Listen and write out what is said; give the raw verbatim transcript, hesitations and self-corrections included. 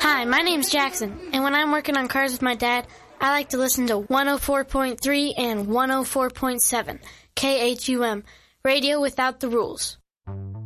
Hi, my name's Jackson, and when I'm working on cars with my dad, I like to listen to one oh four point three and one oh four point seven, K H U M, Radio Without the Rules.